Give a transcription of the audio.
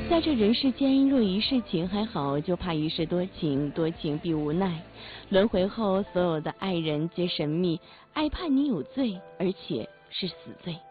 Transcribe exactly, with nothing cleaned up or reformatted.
在这人世间，若一世情还好，就怕一世多情，多情必无奈。轮回后，所有的爱人皆神秘，爱怕你有罪，而且是死罪。